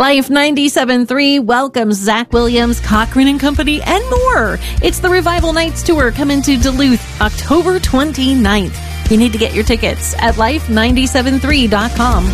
Life 97.3 welcomes Zach Williams, Cochran and Company, and more. It's the Revival Nights Tour coming to Duluth, October 29th. You need to get your tickets at life973.com.